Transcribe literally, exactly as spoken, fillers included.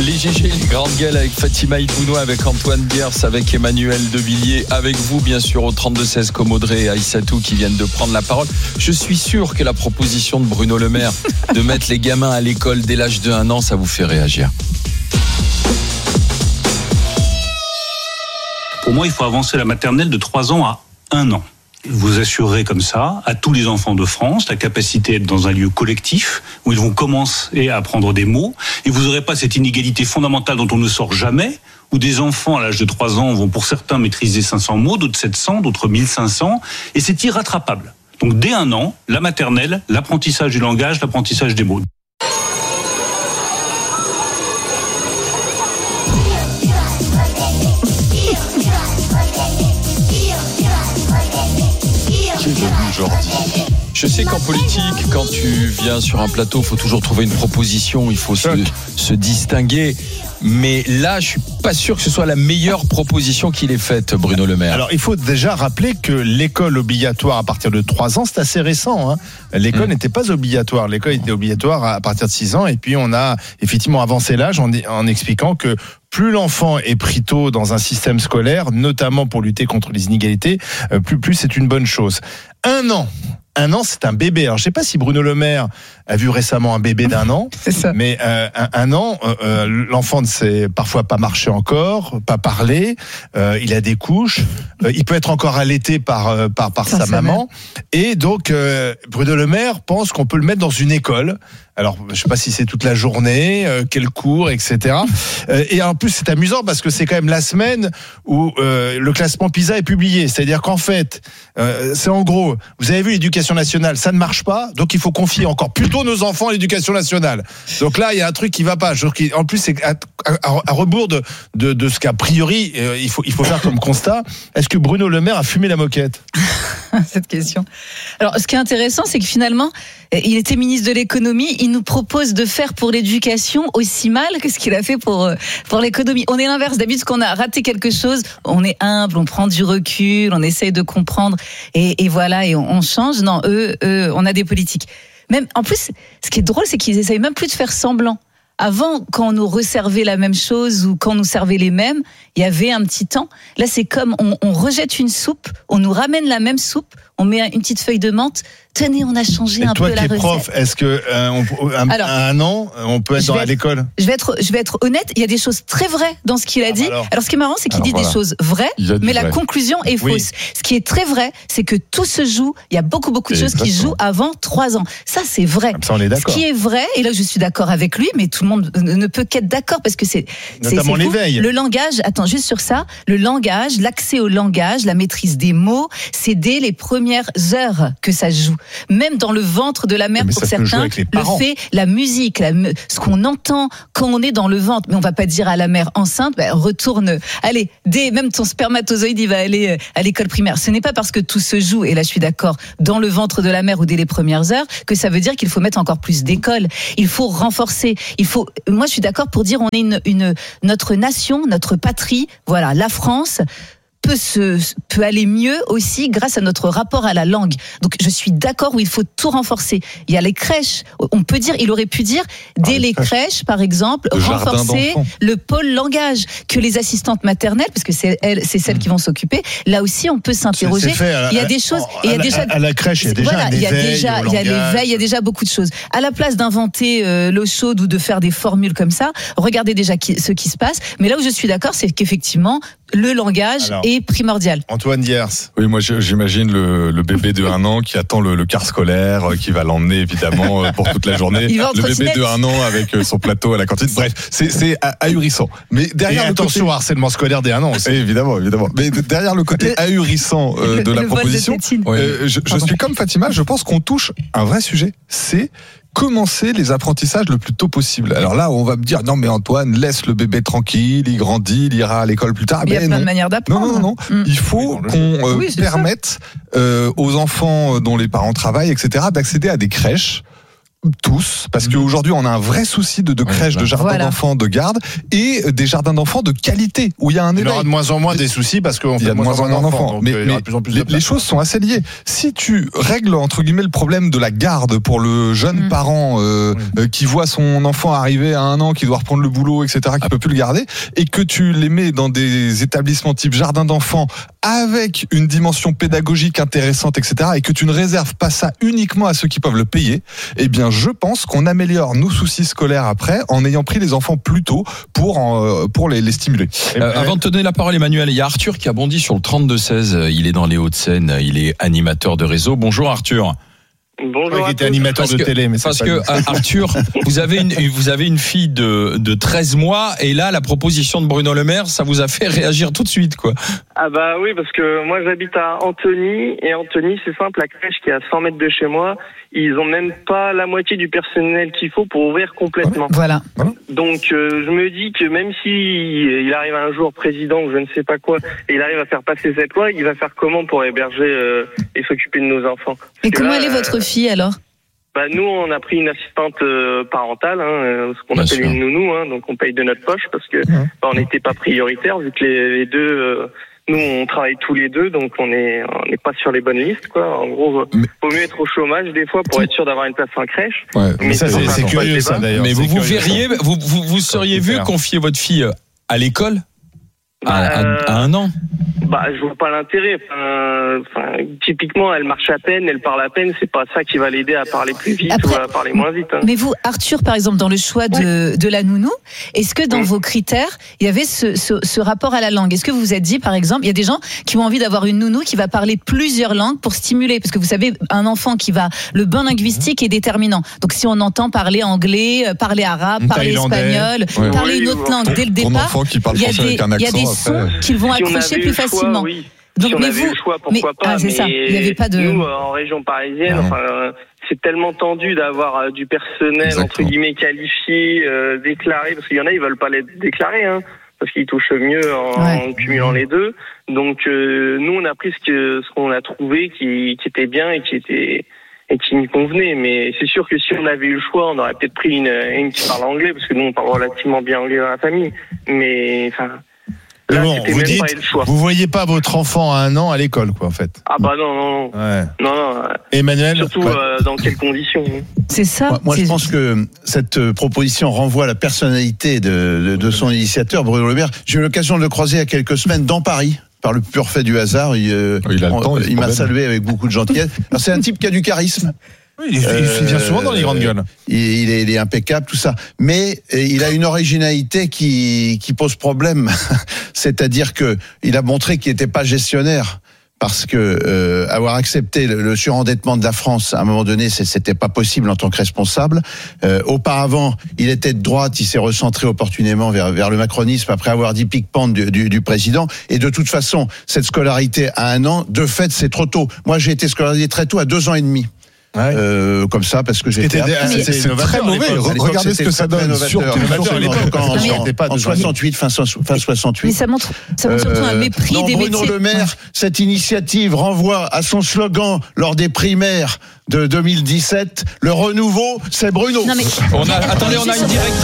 Les G G, les grandes gueules avec Fatima Ibounou, avec Antoine Biers, avec Emmanuel Devilliers, avec vous bien sûr au trente-deux seize, Commodré et Aïssatou qui viennent de prendre la parole. Je suis sûr que la proposition de Bruno Le Maire de mettre les gamins à l'école dès l'âge de un an, ça vous fait réagir. Pour moi, il faut avancer la maternelle de trois ans à un an. Vous assurerez comme ça à tous les enfants de France la capacité d'être dans un lieu collectif où ils vont commencer à apprendre des mots et vous n'aurez pas cette inégalité fondamentale dont on ne sort jamais, où des enfants à l'âge de trois ans vont pour certains maîtriser cinq cents mots, d'autres sept cents, d'autres mille cinq cents et c'est irrattrapable. Donc dès un an, la maternelle, l'apprentissage du langage, l'apprentissage des mots. Je sais qu'en politique, quand tu viens sur un plateau, il faut toujours trouver une proposition, il faut se, se distinguer. Mais là, je suis pas sûr que ce soit la meilleure proposition qu'il ait faite, Bruno Le Maire. Alors, il faut déjà rappeler que l'école obligatoire à partir de trois ans, c'est assez récent. Hein. L'école mmh. n'était pas obligatoire. L'école était obligatoire à partir de six ans. Et puis, on a effectivement avancé l'âge en, en expliquant que plus l'enfant est pris tôt dans un système scolaire, notamment pour lutter contre les inégalités, plus, plus c'est une bonne chose. Un an. Un an, c'est un bébé. Alors, je sais pas si Bruno Le Maire a vu récemment un bébé d'un an, c'est ça. mais euh, un, un an, euh, l'enfant ne sait parfois pas marcher encore, pas parler. Euh, il a des couches. Euh, il peut être encore allaité par euh, par par, par sa, sa maman. Mère. Et donc, euh, Bruno Le Maire pense qu'on peut le mettre dans une école. Alors, je sais pas si c'est toute la journée, euh, quel cours, et cetera. Euh, et en plus, c'est amusant parce que c'est quand même la semaine où euh, le classement PISA est publié. C'est-à-dire qu'en fait, euh, c'est en gros, vous avez vu l'éducation nationale, ça ne marche pas, donc il faut confier encore plus tôt nos enfants à l'éducation nationale. Donc là, il y a un truc qui va pas. En plus, c'est à, à, à rebours de, de, de ce qu'a priori euh, il faut il faut faire comme constat. Est-ce que Bruno Le Maire a fumé la moquette? Cette question. Alors, ce qui est intéressant, c'est que finalement, il était ministre de l'économie. Il nous propose de faire pour l'éducation aussi mal que ce qu'il a fait pour pour l'économie. On est l'inverse. D'habitude, quand on a raté quelque chose, on est humble, on prend du recul, on essaye de comprendre et, et voilà, et on, on change. Non, eux, eux, on a des politiques. Même en plus, ce qui est drôle, c'est qu'ils essayent même plus de faire semblant. Avant, quand on nous resservait la même chose ou quand on nous servait les mêmes, il y avait un petit temps. Là, c'est comme on, on rejette une soupe, on nous ramène la même soupe, on met une petite feuille de menthe. Tenez, on a changé et un toi peu la recette. Toi qui es prof, est-ce que euh, on, un, alors, à un an, on peut être dans, être, à l'école? Je vais être, je vais être honnête. Il y a des choses très vraies dans ce qu'il a ah, dit. Alors. alors, ce qui est marrant, c'est qu'il alors, dit voilà. des choses vraies, mais vrai. la conclusion est fausse. Oui. Ce qui est très vrai, c'est que tout se joue. Il y a beaucoup, beaucoup de et choses exactement. qui se jouent avant trois ans. Ça, c'est vrai. Ça, on est d'accord. Ce qui est vrai, et là, je suis d'accord avec lui, mais tout le monde ne peut qu'être d'accord parce que c'est notamment c'est, c'est l'éveil. Le langage. Attends, juste sur ça, le langage, l'accès au langage, la maîtrise des mots, c'est dès les premières heures que ça se joue. Même dans le ventre de la mère mais pour certains, le fait, la musique, la, ce qu'on entend quand on est dans le ventre. Mais on va pas dire à la mère enceinte, bah, retourne, allez, dès, même ton spermatozoïde, il va aller à l'école primaire. Ce n'est pas parce que tout se joue, et là je suis d'accord, dans le ventre de la mère ou dès les premières heures, que ça veut dire qu'il faut mettre encore plus d'écoles. Il faut renforcer. Il faut, moi je suis d'accord pour dire on est une, une, notre nation, notre patrie, voilà, la France, peut se peut aller mieux aussi grâce à notre rapport à la langue. Donc je suis d'accord où il faut tout renforcer. Il y a les crèches, on peut dire, il aurait pu dire dès ah, les crèches. crèches par exemple, le renforcer le pôle langage, que les assistantes maternelles, parce que c'est elles, c'est celles mmh. qui vont s'occuper. Là aussi on peut s'interroger. C'est, c'est la, il y a des choses, et il y a déjà à la crèche il y a déjà voilà, un il y a éveil déjà au il y a langage. l'éveil, il y a déjà beaucoup de choses. À la place d'inventer euh, l'eau chaude ou de faire des formules comme ça, regardez déjà qui, ce qui se passe. Mais là où je suis d'accord, c'est qu'effectivement le langage Alors, est primordial. Antoine Diers. Oui, moi j'imagine le, le bébé de un an qui attend le, le car scolaire, qui va l'emmener évidemment pour toute la journée. Le bébé de un an avec son plateau à la cantine. Bref, c'est, c'est ahurissant. Mais derrière Et le attention côté... au harcèlement scolaire des un an aussi. Évidemment, évidemment. Mais derrière le côté ahurissant euh, le, de la le proposition, de euh, je, je suis comme Fatima, je pense qu'on touche un vrai sujet. C'est commencer les apprentissages le plus tôt possible. Alors là, on va me dire, non mais Antoine, laisse le bébé tranquille, il grandit, il ira à l'école plus tard. Mais il y a ben plein non. de manières d'apprendre. Non, non, non. Mmh. Il faut oui, qu'on euh, oui, permette euh, aux enfants dont les parents travaillent, et cetera, d'accéder à des crèches tous, parce Mmh. qu'aujourd'hui on a un vrai souci de, de crèches, de jardins Voilà. d'enfants, de garde, et des jardins d'enfants de qualité, où il y a un Il y éveil. aura de moins en moins des soucis parce qu'on Il y fait a de moins en moins d'enfants. donc, Mais, euh, il y mais aura de plus en plus de les, les place. choses sont assez liées. Si tu règles, entre guillemets, le problème de la garde pour le jeune Mm. parent euh, Oui. euh, qui voit son enfant arriver à un an, qui doit reprendre le boulot, et cetera, qui peut plus le garder, et que tu les mets dans des établissements type jardin d'enfants avec une dimension pédagogique intéressante, et cetera, et que tu ne réserves pas ça uniquement à ceux qui peuvent le payer, eh bien, je pense qu'on améliore nos soucis scolaires après en ayant pris les enfants plus tôt pour, en, pour les, les stimuler. Euh, avant de te donner la parole, Emmanuel, il y a Arthur qui a bondi sur le trente-deux seize. Il est dans les Hauts-de-Seine. Il est animateur de réseau. Bonjour Arthur. Bonjour. Ouais, qui était animateur Parce de que- télé, mais c'est Parce pas que lui. euh, Arthur, vous avez une vous avez une fille de de treize mois et là la proposition de Bruno Le Maire, ça vous a fait réagir tout de suite quoi. Ah bah oui, parce que moi j'habite à Antony, et Antony c'est simple, la crèche qui est à cent mètres de chez moi, ils ont même pas la moitié du personnel qu'il faut pour ouvrir complètement. Voilà. Donc euh, je me dis que même si il arrive un jour président ou je ne sais pas quoi, et il arrive à faire passer cette loi, il va faire comment pour héberger euh, et s'occuper de nos enfants? Parce Et que comment là, elle est votre euh, fille alors? Bah nous on a pris une assistante euh, parentale, hein, euh, ce qu'on Bien appelle sûr. une nounou, hein, donc on paye de notre poche parce que Ouais. bah, on n'était pas prioritaire vu que les, les deux, euh, nous on travaille tous les deux, donc on est on n'est pas sur les bonnes listes quoi. En gros, euh, Mais- vaut mieux être au chômage des fois pour être sûr d'avoir une place en crèche. Ouais. Mais ça, Mais c'est c'est c'est pas curieux, le ça, débat. d'ailleurs. Mais vous C'est vous curieux, ça. verriez, vous vous, vous seriez vu Super. confier votre fille à l'école à, à- Euh, à un an. Bah je vois pas l'intérêt. Enfin, enfin, typiquement elle marche à peine, elle parle à peine, c'est pas ça qui va l'aider à parler plus vite Après- ou à parler moins vite. Hein. Mais vous, Arthur, par exemple, dans le choix de, de la nounou, est-ce que dans Mm. vos critères, il y avait ce, ce, ce rapport à la langue? Est-ce que vous vous êtes dit, par exemple, il y a des gens qui ont envie d'avoir une nounou qui va parler plusieurs langues pour stimuler? Parce que vous savez, un enfant qui va, le bain linguistique est déterminant. Donc si on entend parler anglais, euh, parler arabe, parler Thaïlandais. espagnol, Ouais. parler Oui, une autre bon. langue dès le Ton départ, enfant qui parle il y a français des, avec un il y a accent, des après, sons qu'ils vont Si on accrocher avait plus eu le choix, facilement. oui. Donc, si on mais avait vous, eu le choix, mais- pourquoi pas. ah, c'est ça. mais Il y avait pas de- Nous, euh, en région parisienne, Non. enfin, euh, c'est tellement tendu d'avoir euh, du personnel Exactement. entre guillemets qualifié, euh, déclaré, parce qu'il y en a, ils veulent pas l'être déclarés, hein, parce qu'ils touchent mieux en, Ouais. en cumulant les deux. Donc, euh, nous, on a pris ce que ce qu'on a trouvé qui, qui était bien et qui était et qui nous convenait. Mais c'est sûr que si on avait eu le choix, on aurait peut-être pris une, une qui parle anglais, parce que nous, on parle relativement bien anglais dans la famille. Mais enfin. Mais Là, bon, c'était vous même dites, pas eu le choix. vous voyez pas votre enfant à un an à l'école, quoi, en fait. Ah bah non, non, non. Ouais. Non, non. euh, Emmanuel. Surtout Ouais. euh, dans quelles conditions. c'est ça. Moi, moi, je c'est- pense que cette euh, proposition renvoie à la personnalité de, de, de son initiateur, Bruno Le Maire. J'ai eu l'occasion de le croiser il y a quelques semaines dans Paris. Par le pur fait du hasard, il, euh, Il a le on- temps, il se il m'a promène. salué avec beaucoup de gentillesse. Alors c'est un type qui a du charisme. Oui, il, il- il vient souvent dans les grandes gueules. Il, il est, il est impeccable, tout ça. Mais euh, il a une originalité qui, qui pose problème. C'est-à-dire que il a montré qu'il n'était pas gestionnaire. Parce que euh, avoir accepté le, le surendettement de la France, à un moment donné, c'est- c'était pas possible en tant que responsable. Euh, auparavant, il était de droite, il s'est recentré opportunément vers, vers le macronisme après avoir dit pique-pente du, du, du président. Et de toute façon, cette scolarité à un an, de fait, c'est trop tôt. Moi, j'ai été scolarisé très tôt, à deux ans et demi. Ouais. Euh, comme ça, parce que j'étais C'était- à- c'était c'est innovateur très à mauvais. l'époque. à l'époque, Regardez ce c'était que ça très, très donne. novateur. Surtout Innovateur à l'époque. En- en- Non, mais- en- en soixante-huit, fin, so- fin soixante-huit. Mais ça montre, ça montre surtout un Euh, mépris non, des Bruno métiers. Le Maire, cette initiative renvoie à son slogan lors des primaires de deux mille dix-sept. Le renouveau, c'est Bruno. Non mais On a attendez, on a une directrice